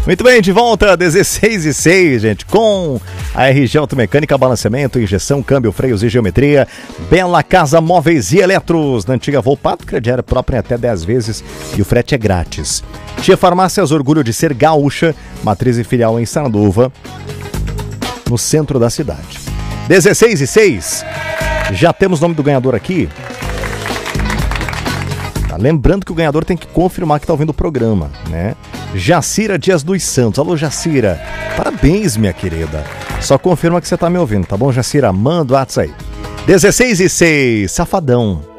Muito bem, de volta, 16:06, gente, com a RG Automecânica, balanceamento, injeção, câmbio, freios e geometria. Bela Casa Móveis e Eletros, na antiga Volpato, crediário próprio em até 10 vezes e o frete é grátis. Tia Farmácias, orgulho de ser gaúcha, matriz e filial em Sanduva, no centro da cidade. 16:06, já temos o nome do ganhador aqui. Tá, lembrando que o ganhador tem que confirmar que está ouvindo o programa, né? Jacira Dias dos Santos. Alô, Jacira. Parabéns, minha querida. Só confirma que você tá me ouvindo, tá bom, Jacira? Manda o WhatsApp aí. 16:06, Safadão.